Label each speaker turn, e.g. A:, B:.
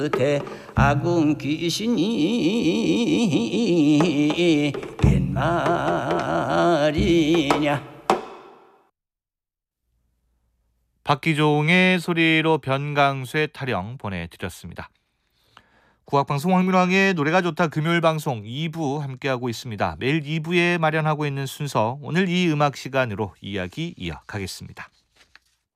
A: 대아군 귀신이 웬 말이냐.
B: 박기종의 소리로 변강수의 타령 보내드렸습니다. 국악방송 황민왕의 노래가 좋다 금요일 방송 2부 함께하고 있습니다. 매일 2부에 마련하고 있는 순서, 오늘 이 음악 시간으로 이야기 이어가겠습니다.